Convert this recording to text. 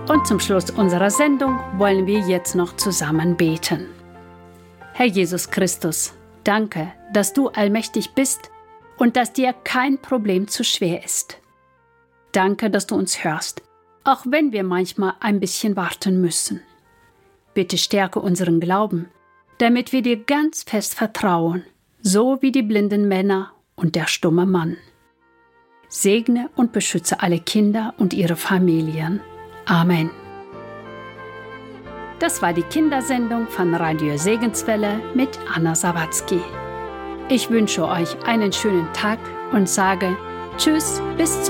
Und zum Schluss unserer Sendung wollen wir jetzt noch zusammen beten. Herr Jesus Christus, danke, dass du allmächtig bist und dass dir kein Problem zu schwer ist. Danke, dass du uns hörst, auch wenn wir manchmal ein bisschen warten müssen. Bitte stärke unseren Glauben, damit wir dir ganz fest vertrauen, so wie die blinden Männer und der stumme Mann. Segne und beschütze alle Kinder und ihre Familien. Amen. Das war die Kindersendung von Radio Segenswelle mit Anna Sawatzki. Ich wünsche euch einen schönen Tag und sage Tschüss, bis zum